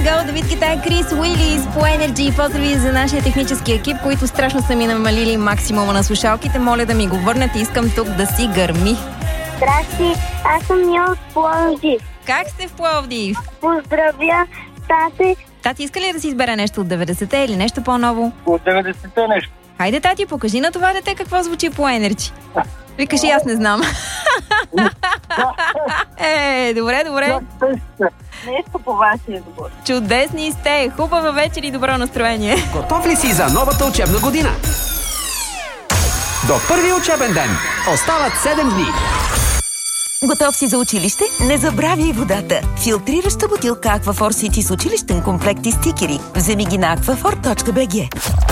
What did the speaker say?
Go, Давид Гета, Крис Уилис по Energy. Поздрави за нашия технически екип, които страшно са ми намалили максимума на слушалките. Моля да ми го върнете, искам тук да си гърми. Здрасти, аз съм Мила от Пловдив. Как сте в Пловдив? Поздравя тате. Тати, иска ли да си избере нещо от 90-те или нещо по-ново? От 90-те нещо. Хайде, тати, покажи на това дете какво звучи по Energy. Викаш и аз не знам. Добре. Нещо по вашия добър. Чудесни сте! Хубава вечер и добро настроение! Готов ли си за новата учебна година? До първи учебен ден остават 7 дни. Готов си за училище? Не забравяй водата. Филтрираща бутилка Aquaphor City с училищен комплект и стикери. Вземи ги на aquaphor.bg.